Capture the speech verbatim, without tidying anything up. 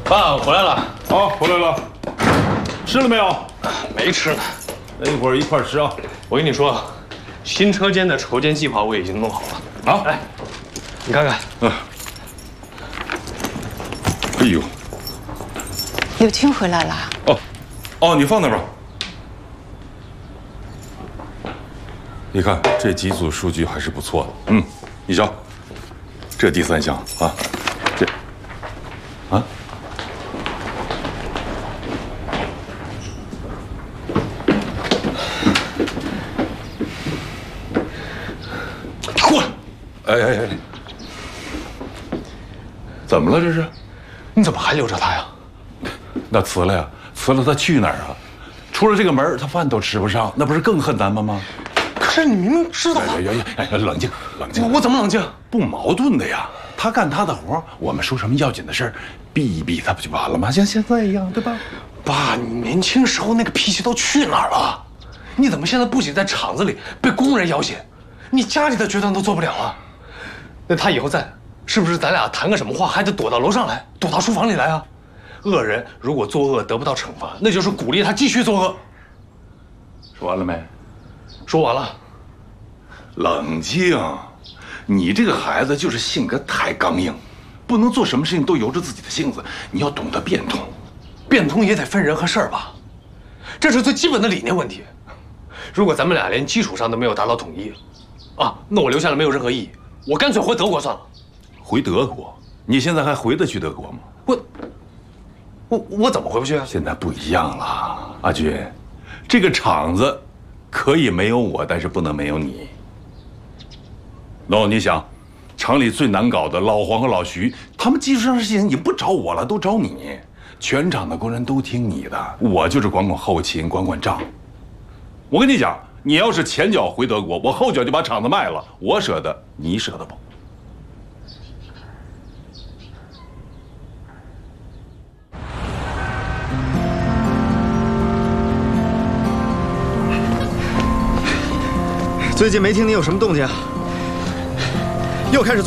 爸，我回来了。 好，回来了。吃了没有？ 没吃呢。 那一会儿一块吃啊。 我跟你说，新车间的筹建计划我已经弄好了。啊，来，你看看。嗯。 哎呦。 柳青回来了。 哦，哦，你放那边。你看这几组数据还是不错的。嗯，你瞧，这第三项啊，这，啊。 哎哎哎！怎么了这是？ 你怎么还留着他呀？ 那辞了呀，辞了他去哪儿啊？出了这个门，他饭都吃不上，那不是更恨咱们吗？ 可是你明明知道。 哎呀呀！哎呀，冷静冷静！ 我我怎么冷静？ 不矛盾的呀。他干他的活，我们说什么要紧的事儿，避一避他不就完了吗？像现在一样，对吧？ 爸，你年轻时候那个脾气都去哪儿了？你怎么现在不仅在厂子里被工人要挟，你家里的决断都做不了啊？ 那他以后在，是不是咱俩谈个什么话，还得躲到楼上来，躲到书房里来啊？恶人如果作恶得不到惩罚，那就是鼓励他继续作恶。 说完了没？ 说完了。 冷静，你这个孩子就是性格太刚硬，不能做什么事情都由着自己的性子，你要懂得变通。 变通也得分人和事儿吧，这是最基本的理念问题。如果咱们俩连基础上都没有达到统一，啊，那我留下来没有任何意义。 我干脆回德国算了。 回德国？你现在还回得去德国吗？ 我，我我怎么回不去啊？ 现在不一样了，阿军，这个厂子可以没有我，但是不能没有你。喏，你想，厂里最难搞的老黄和老徐，他们技术上的事情也不找我了，都找你。全厂的工人都听你的，我就是管管后勤，管管账。我跟你讲。 你要是前脚回德国，我后脚就把厂子卖了，我舍得，你舍得不？ 最近没听你有什么动静，又开始做。